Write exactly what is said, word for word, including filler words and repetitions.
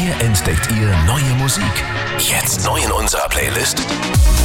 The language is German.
Hier entdeckt ihr neue Musik. Jetzt neu in unserer Playlist.